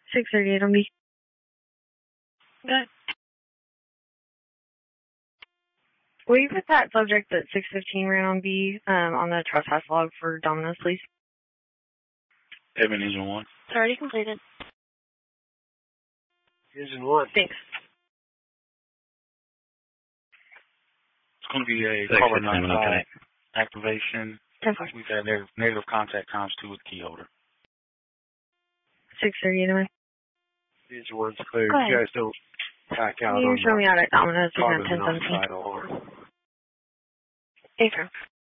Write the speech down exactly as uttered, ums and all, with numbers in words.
six thirty-eight on B. Good. Will you put that subject at six fifteen ran on B um, on the trespass log for Domino's, please? Evan, engine one. It's already completed. Engine one. Thanks. It's going to be a Six, carbon six, seven, monoxide okay. activation. ten four. We've got negative, negative contact times two with key holder. six thirty-eight on Engine one's clear. Go You ahead. guys don't back out You on show me out at Domino's. We carbon got ten seventeen. monoxide alarm. Thanks, sir.